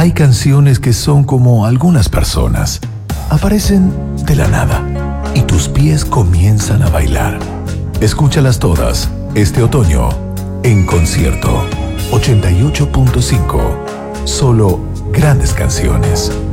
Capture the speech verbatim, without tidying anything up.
Hay canciones que son como algunas personas. Aparecen de la nada y tus pies comienzan a bailar. Escúchalas todas este otoño en concierto. ochenta y ocho punto cinco. Solo grandes canciones.